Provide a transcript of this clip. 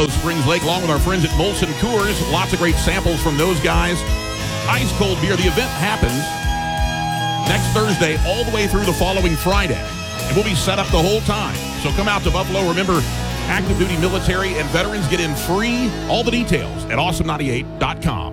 Buffalo Springs Lake, along with our friends at Molson Coors. Lots of great samples from those guys. Ice cold beer. The event happens next Thursday all the way through the following Friday. And we'll be set up the whole time. So come out to Buffalo. Remember, active duty military and veterans get in free. All the details at awesome98.com.